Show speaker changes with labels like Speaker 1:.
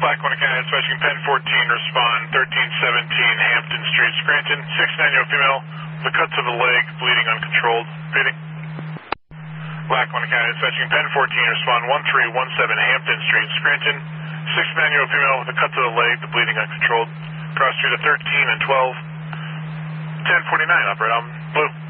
Speaker 1: Lackawanna County Dispatching Pen 14, respond 1317 Hampton Street, Scranton. 6'9" female, the cut to the leg, bleeding uncontrolled. Repeating. Lackawanna County Dispatching Pen 14, respond 1317 Hampton Street, Scranton. 6'9" female with a cut to the leg, the bleeding uncontrolled. Cross street of 13 and 12. 1049, operator, blue.